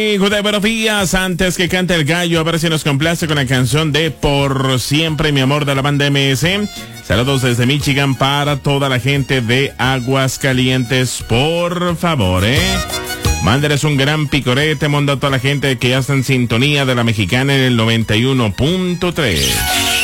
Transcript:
José, buenos días. Antes que cante el gallo, a ver si nos complace con la canción de Por Siempre, mi amor, de la banda MS. Saludos desde Michigan para toda la gente de Aguascalientes, por favor, Mándeles un gran picorete, manda a toda la gente que ya está en sintonía de la Mexicana en el 91.3.